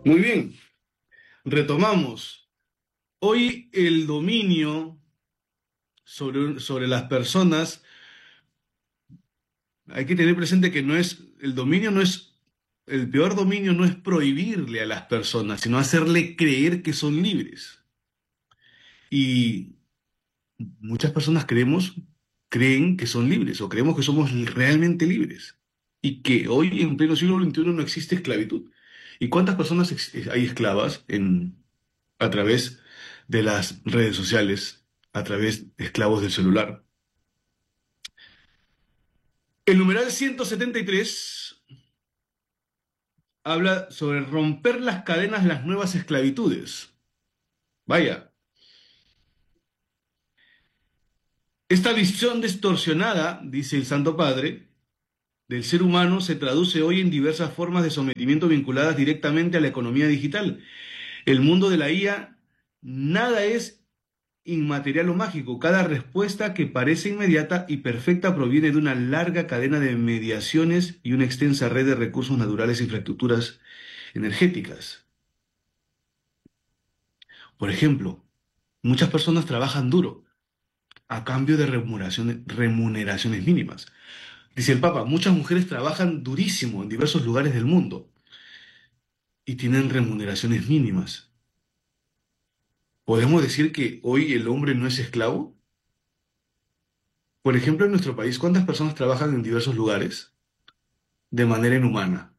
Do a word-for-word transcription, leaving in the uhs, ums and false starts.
Muy bien, retomamos. Hoy el dominio sobre, sobre las personas, hay que tener presente que no es, el dominio no es, el peor dominio no es prohibirle a las personas, sino hacerle creer que son libres. Y muchas personas creemos, creen que son libres o creemos que somos realmente libres. Y que hoy en pleno siglo veintiuno no existe esclavitud. ¿Y cuántas personas ex- hay esclavas en a través de las redes sociales, a través de esclavos del celular? El numeral ciento setenta y tres habla sobre romper las cadenas de las nuevas esclavitudes. Vaya, esta visión distorsionada, dice el Santo Padre, del ser humano se traduce hoy en diversas formas de sometimiento vinculadas directamente a la economía digital. El mundo de la I A, nada es inmaterial o mágico. Cada respuesta que parece inmediata y perfecta proviene de una larga cadena de mediaciones y una extensa red de recursos naturales e infraestructuras energéticas. Por ejemplo, muchas personas trabajan duro a cambio de remuneraciones, remuneraciones mínimas. Dice el Papa, muchas mujeres trabajan durísimo en diversos lugares del mundo y tienen remuneraciones mínimas. ¿Podemos decir que hoy el hombre no es esclavo? Por ejemplo, en nuestro país, ¿cuántas personas trabajan en diversos lugares de manera inhumana?